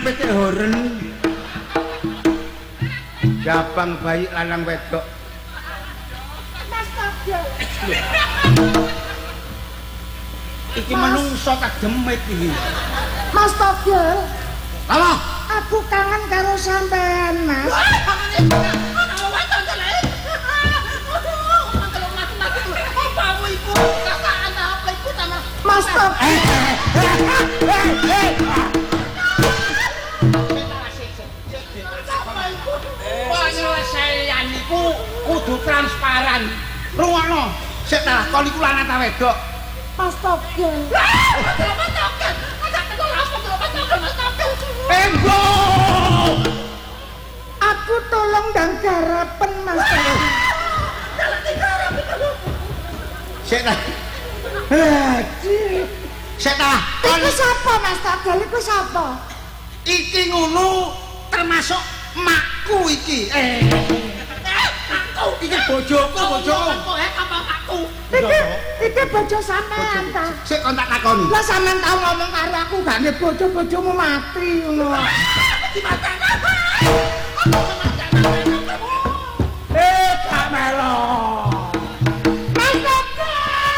petik horen. Jabang bayi lanang wedok. Mas Togel. Iki menungso tak demit iki. Mas Togel. Apa? Aku kangen karo sampean, Mas. Mas Togel. Penyelesaian iku kudu transparan. Rungokno, sik ta kon iku lanang ta wedok? Mas Togel. Mas Togel. Enggo. Aku tolong dan garapen Mas Togel. Sik ta. Sik ta. Iku sapa Mas Togel? Iku sapa? Iki ngono termasuk makku iki. Aku Iki bojoku, bojoku. Aku. Iki bojo sampean ta? Sik kon tak takoni. Lah sampean tau ngomong karo aku gak nek bojo-bojomu mati ngono. Gak melo. Mas Togel.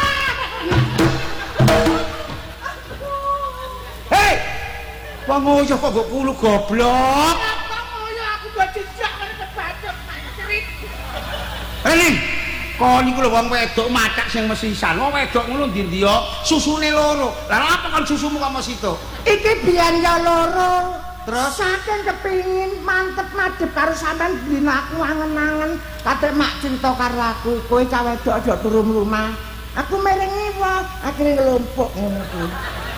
Hei. Wong ngoyo kok nggo kulu goblok. Aku gak jejak kebacok cerit. Ning, kon iku lho wong wedok macak sing mesisan. Wong wedok ngono ndi-ndi yo susune loro. Lah apa kon susumu kok mesti to? Iki biyen ya loro. Terus saking kepingin mantep madhep karo sampean dina aku angen-angen kate mak cinta karo aku. Kowe cah wedok aja turu rumah. Aku merengi wae akhire ngelompok ngono kuwi.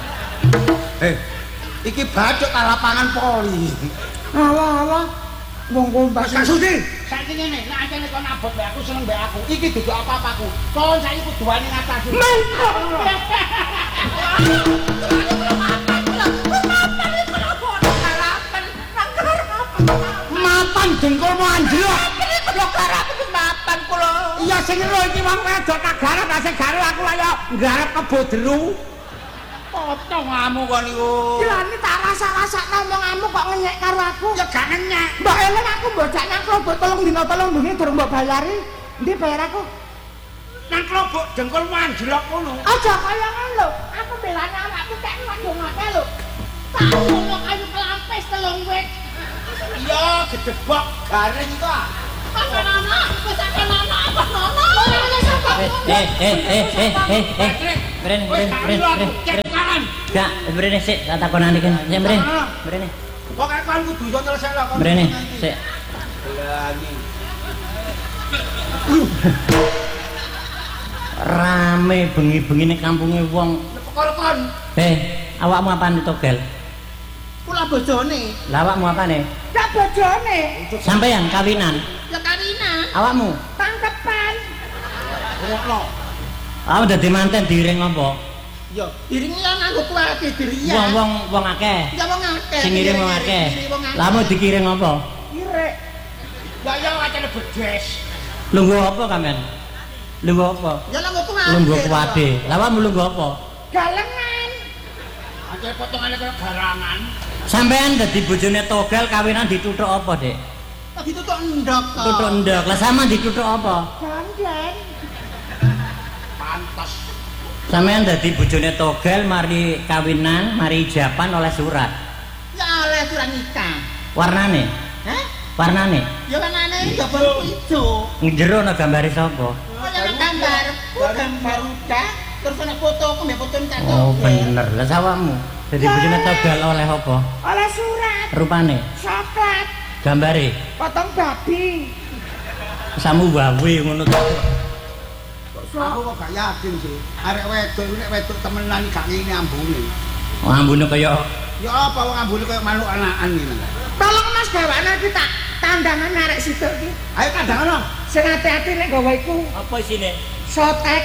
Iki bacok ta lapangan poli. Alah wong kompas Mas Sudi, saiki ngene, nek ancene kon abot mbek aku seneng mbek aku. Iki dudu apa-apaku. Kon saiki kudu wani ngatasi. Mapan dengkulmu anjlok. Lho garap iki mapan kula. Iya sing lho iki wong wedok tak garap, sing garap aku lah ya garap kebo deru. Potong kamu kon niku. Dilani tak rasa-rasakno omonganmu kok ngenyek karo aku. Ya gak ngenyek. Mbok eling aku mbocak nang klobok 3 dina 3 bengi durung mbok bayari. Ndi bayar aku? Nang klobok dengkulmu anjlok ngono. Aja kaya ngono lho. Aku belane awakku kek waduh ngake lho. Tak ngono kayu kelampis 3 wit. Iya, gedebok garing iku ah. Nono, wis akeh nono, apa nono? Bren. Gak, brene sik, tak takonane kan. Sik brene. Pokoke kon kudu iso nyelesekno kon. Brene, sik. Lani. Rame bengi-bengi ning kampunge wong. Perkara kon. Awakmu apane Togel? Kula bojone. Lah awakmu apane? Gak bojone. Sampeyan kawinan. Ya Karina. Awakmu? Tangkepan. Rokno. Awak dadi manten diiring apa? Ya, iringe ya nganggo kuwate diriya. Wong akeh. Ya wong akeh. Sing ngiring wong akeh. Lah mau dikiring apa? Irek. Lah ya wacane bedes. Lungguh apa sampean? Lungguh apa? Ya nganggo kuwate. Lungguh kuwate. Lah awakmu lungguh apa? Galengan. Aceh potongane kaya garangan. Sampean dadi bojone Togel kawinan dituthuk apa, Dik? Tak dituthuk endhog kok. Tuthuk ndok. Lah sama dituthuk apa? Gandeng. Pantes. Sampean dadi bojone Togel mari kawinan, mari ijaban oleh surat. Ya oleh surat nikah. Warnane? Hah? Warnane? Ya warnane jaba ijo. Njero ana gambare sapa? Kaya gambar udah terus ana fotoku mbek foto tak. Oh, bener. Lah sawakmu dadi bojone Togel oleh apa? Oleh surat. Rupane? Coklat. Gambare? Potong babi. Samu wawe ngono to. Aku kok gak yakin sih. Arek wedok nek wedok temenan gak ngene ambune. Oh, ambune kaya Ya apa wong ambune kaya manuk anakan iki. Tolong Mas gawane iki tak tandangan arek situ iki. Ayo kandangan. Sing ati-ati nek gawe iku apa isine? sotek.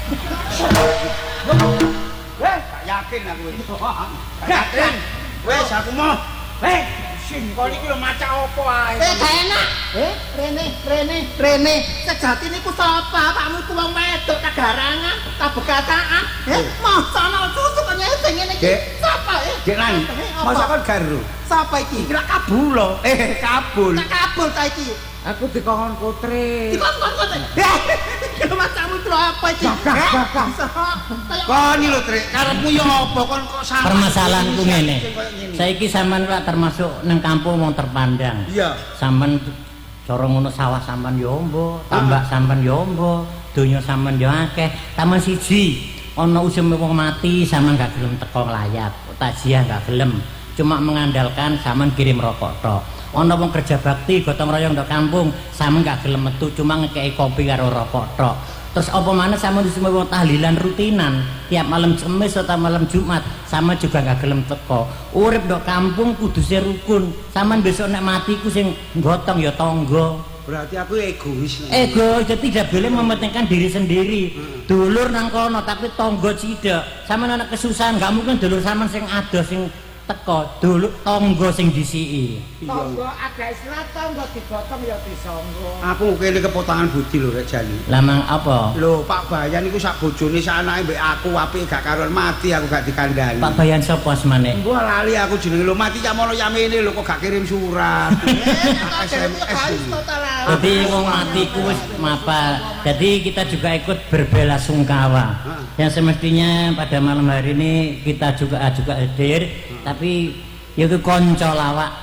Gak yakin aku iki. Gak yakin. Wes aku mau. Sing kon iki lho macak apa ae. Gak enak. Rene. Sejati niku sapa? Pakmu ku wong wedok kagarangan, kabekataan. Mosok ana susu kok nyet sing ngene iki. Dek. Sapa Dek nang. Masa kon garo. Sapa iki? Kira kabulo. Kabul. Tak kabul ta iki. Aku dikongkon putri. Dikon-kon. Kira macammu itu apa iki? Gagah. Kon iki lho, Trik. Karepmu yo apa kon kok sampe. Permasalahanku ngene. Saiki sampean lak termasuk nang kampung wong terpandang. Iya. Sampean cara ngono sawah sampean yo ombo, tambak sampean yo ombo, donya sampean yo akeh. Taman siji ana usume wong mati sampean gak gelem teko nglayat. Takziah gak gelem. Cuma mengandalkan sampean kirim rokok tok. Ana wong kerja bakti gotong royong ndok kampung, sampean gak gelem metu cuma ngekeki kopi karo rokok tok. Terus apa mana sampean disume wong tahlilan rutinan tiap malam Kamis atau malam Jumat, sampean juga gak gelem teko. Urip ndok kampung kuduse rukun. Sampean besok nek mati ku sing gotong ya tangga. Berarti aku egois. Egois, jadi tidak boleh mementingkan diri sendiri. Dulur nang kono tapi tangga cidak. Sampean ana kesusahan, gak mungkin dulur sampean sing adoh sing teko, dulur tangga sing disiki. Tonggo ada istilah tonggo digotong ya disonggo. Aku kene kepotangan budi lho rek jani. Lah mang apa? Lho Pak Bayan iku sak bojone sak anake mbek aku apike gak karuan mati aku gak dikandani. Pak Bayan sapa semane? Mbok lali aku jenenge lho mati cak mono yamene lho kok gak kirim surat. SMS. Jadi wong mati ku wis mapal. Jadi kita juga ikut berbelasungkawa. Yang semestinya pada malam hari ini kita juga hadir, tapi yaitu konco lawak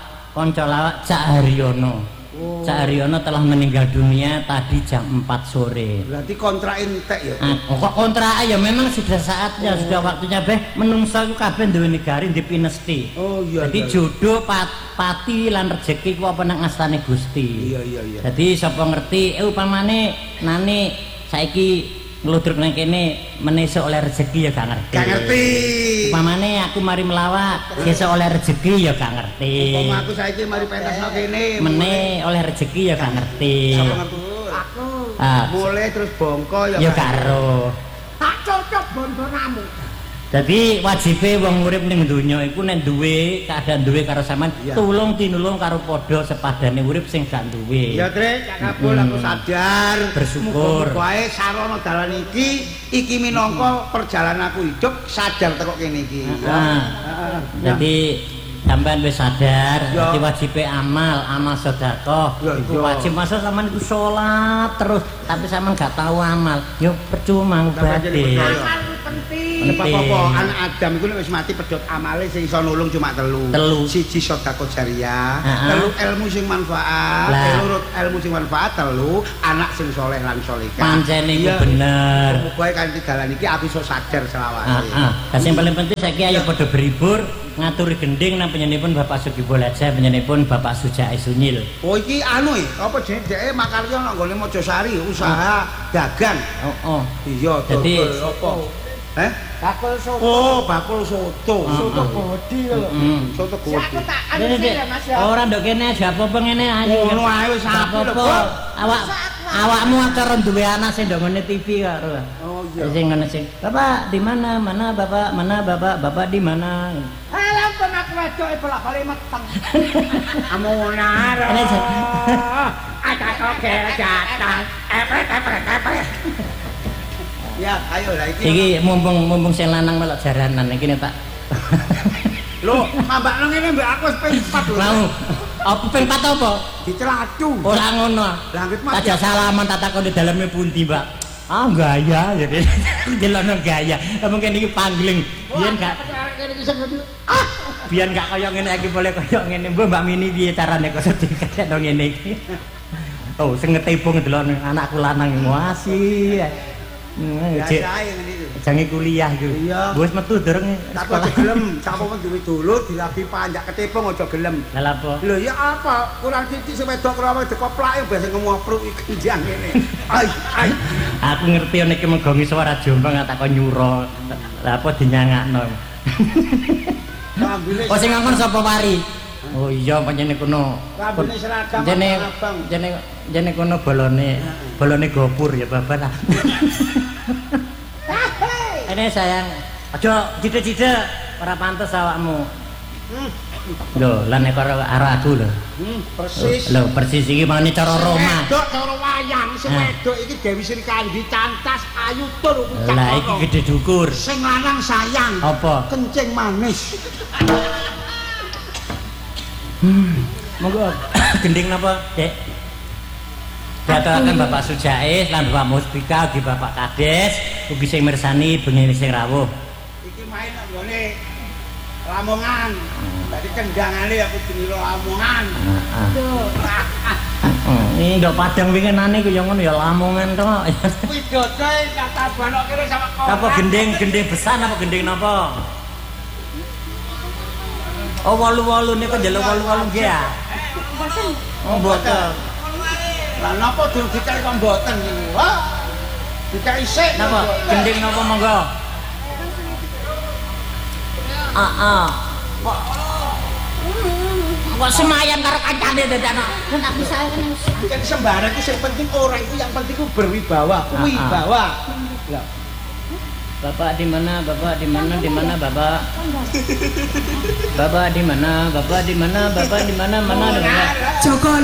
Cak Haryono. Cak Haryono telah meninggal dunia tadi jam 4 sore. Berarti kontrak entek ya. Kok kontrak ya memang sudah saatnya, sudah waktunya menungso iku kabeh duwe negari di pinesti. Oh iya. Jadi jodoh pati lan rezeki ku apa nang astane Gusti. Iya. Jadi sapa ngerti upamane nane saiki ngludruk nang kene menesuk oleh rezeki ya gak ngerti. Gak ngerti. Upamane aku mari melawak sesuk oleh rezeki ya gak ngerti. Umpama aku saiki mari pentas nang kene. Meneh oleh rezeki ya gak ngerti. Sapa ngerti? Aku. Mulai terus bongko ya. Ya karo. Tak cocok bondonamu. Jadi wajibe wong urip ning donya iku nek duwe keadaan duwe karo sampean tulung tinulung karo padha sepadane urip sing gak duwe. Ya Trik, Cak Kabul aku sadar bersyukur. Muga-muga wae sarana dalan iki minangka perjalanan aku hidup sadar teko kene iki. Jadi sampean wis sadar, jadi wajibe amal sedekah. Iku wajib masa sampean iku salat terus tapi sampean gak tahu amal. Yo percuma ngobati. Penting. Apa-apa anak Adam iku nek wis mati pedhot amale sing iso nulung cuma telu. Siji sedekah jariah, telu ilmu sing manfaat, telu ilmu sing manfaat, telu anak sing saleh lan salehah. Pancene iku bener. Muga kanthi dalan iki aku iso sadar selawase. Lah sing paling penting saiki ayo padha berhibur ngaturi gending nang penyanipun Bapak Sugibo Laja, penyanipun Bapak Sujae Sunyil. Oh iki anu apa jenenge dheke makarya nang gone Mojosari usaha dagang. Iya, dadi apa? Bakul soto. Oh, bakul soto. Soto godi lho. Soto godi. Aku tak anu ya Mas ya. Ora ndok kene aja apa ngene ayo. Ngono ae wis apa. Awakmu akar duwe anak sing ndok ngene TV karo. Oh iya. Sing ngene sing. Bapak di mana? Mana Bapak? Mana Bapak? Bapak di mana? Alah kon aku wedoke bolak-balik meteng. Amonar. Ada toke datang. Ya, ayo lah iki. Iki mumpung sing lanang melok jaranan iki Pak. Lho, mambakno ngene mbek aku wis ping 4 lho. Mau apa ping 4 apa? Dicelacu. Ora ngono. Langit Mas. Aja salaman tak takon di daleme pundi, Mbak. Gaya ya. Delokno gaya. Mungkin iki pangling. Biyen gak biyen gak kaya ngene iki boleh kaya ngene. Mbak Mini piye carane kok sedikit ngene iki. Oh, sing ngetebung ndelok anakku lanang muasi. Jange kuliah iku. Wis metu durung sekolah. Aja gelem, sapa men duwe dulur dilapi panjak ketepung aja gelem. Lah apa? Lho ya apa? Kurang titik sing wedok karo wedok koplake biasa ngopruk iki njang ngene. Ai. Aku ngerti nek megongi suara Jombang tak kok nyuro. Lah apa dinyangakno. Oh sing ngongkon sapa Wari? Oh iya pancene kono. Rambune seragam abang. Jene kono bolone gopur ya bapak lah. Ini sayang, aja cide-cide ora pantes awakmu. Lho, lan nek karo aku lho. Persis. Lho, persis iki mangane cara Roma. Wedok cara wayang, sing wedok iki Dewi Sri Kandi cantas ayu tur kucak. Lah iki gede dukur. Sing lanang sayang. Apa? Kencing manis. Monggo gending napa, Dek? Daturaken Bapak Sujais lan Bapak Muspika ugi Bapak Kades ugi sing mirsani bengi sing rawuh. Iki main nang gone Lamongan. Dadi kendangane aku diniro Lamongan. Ini ndok Padang winginane ku ya ngono ya Lamongan to. Widodo kata banok kene sama kok. Apa gending besan apa gending napa? Oh, walu-walu niku njaluk walu-walu nggih ya. Mboten. Oh, mboten. Lah napa durung dicari kok mboten niku? Wah. Dicari sik. Napa? Gending napa monggo? Kok semayan karo kancane dadakno. Kan aku sae kan Kan sembarang itu yang penting orang itu yang penting itu berwibawa, wibawa. Lah, Bapak di mana? Bapak di mana? Di mana Bapak? Bapak di mana? Bapak di mana? Bapak di mana? Mana ada Bapak? Jogol.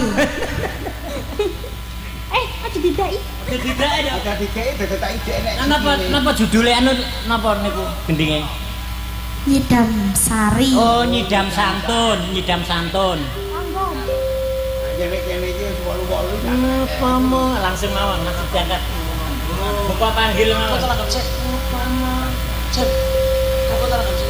Aja didai. Tidak ada. ada dikei beda tak ide enek. Napa judule anu napa niku gendinge? Nyidam sari. Oh, nyidam santun, nyidam santun. Kene-kene iki wis wolu-wolu. Apa mo langsung mawon langsung diangkat. Buka panggil mawon. Cek.